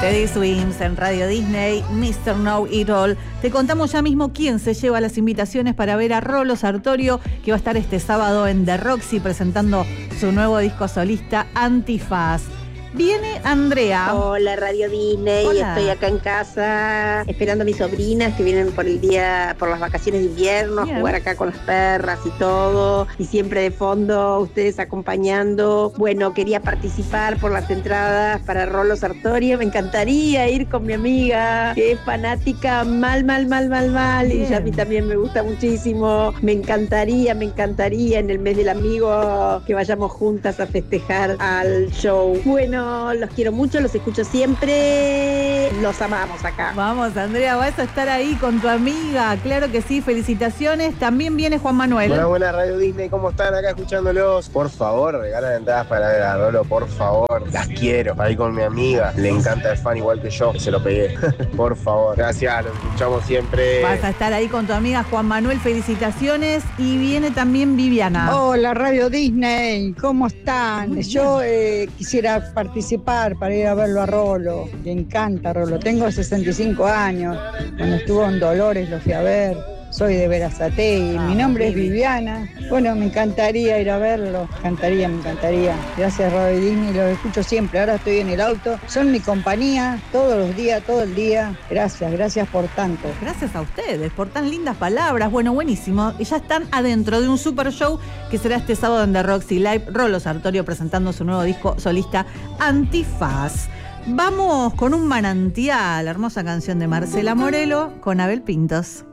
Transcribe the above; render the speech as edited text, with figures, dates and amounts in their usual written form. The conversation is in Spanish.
Teddy Swims en Radio Disney, Mr. Know It All. Te contamos ya mismo quién se lleva las invitaciones para ver a Rolo Sartorio, que va a estar este sábado en The Roxy presentando su nuevo disco solista Antifaz. Viene Andrea. Hola, Radio Disney. Hola. Estoy acá en casa esperando a mis sobrinas que vienen por las vacaciones de invierno, Bien. a jugar acá con las perras y todo. Y siempre de fondo, ustedes acompañando. Bueno, quería participar por las entradas para Rolo Sartorio. Me encantaría ir con mi amiga, que es fanática mal. Bien. Y a mí también me gusta muchísimo. Me encantaría en el mes del amigo que vayamos juntas a festejar al show. Bueno, los quiero mucho, los escucho siempre, los amamos acá. Vamos, Andrea, vas a estar ahí con tu amiga. Claro que sí, felicitaciones. También viene Juan Manuel. Buenas Radio Disney, ¿cómo están acá escuchándolos? Por favor, regalan entradas para ver a Rolo, por favor. Las quiero, ahí con mi amiga. Le encanta el fan igual que yo, se lo pegué. Por favor, gracias, los escuchamos siempre. Vas a estar ahí con tu amiga Juan Manuel, felicitaciones. Y viene también Viviana. Hola Radio Disney, ¿cómo están? Muy bien. Yo quisiera participar para ir a verlo a Rolo. Le encanta Rolo. Tengo 65 años. Cuando estuvo en Dolores lo fui a ver. Soy de Berazategui. Mi nombre es Viviana. Bueno, me encantaría ir a verlo. Me encantaría. Gracias Radio Disney, los escucho siempre. Ahora estoy en el auto. Son mi compañía todos los días, todo el día. Gracias por tanto. Gracias a ustedes por tan lindas palabras. Bueno, buenísimo. Y ya están adentro de un super show que será este sábado en The Roxy Live. Rolo Sartorio presentando su nuevo disco solista Antifaz. Vamos con un manantial, la hermosa canción de Marcela Morelo con Abel Pintos.